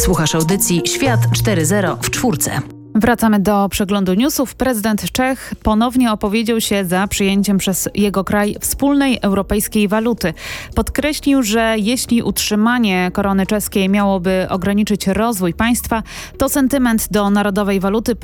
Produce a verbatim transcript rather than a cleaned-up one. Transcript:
Słuchasz audycji Świat cztery zero w czwórce. Wracamy do przeglądu newsów. Prezydent Czech ponownie opowiedział się za przyjęciem przez jego kraj wspólnej europejskiej waluty. Podkreślił, że jeśli utrzymanie korony czeskiej miałoby ograniczyć rozwój państwa, to sentyment do narodowej waluty